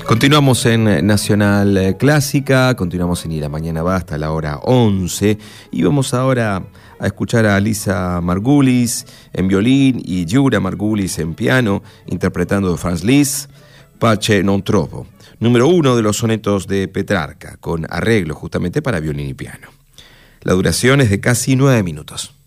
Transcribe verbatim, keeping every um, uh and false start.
Continuamos en Nacional Clásica, continuamos en Y la Mañana Va hasta la hora once y vamos ahora a escuchar a Lisa Margulis en violín y Giura Margulis en piano, interpretando de Franz Liszt, Pace non trovo, número uno de los sonetos de Petrarca, con arreglo justamente para violín y piano. La duración es de casi nueve minutos.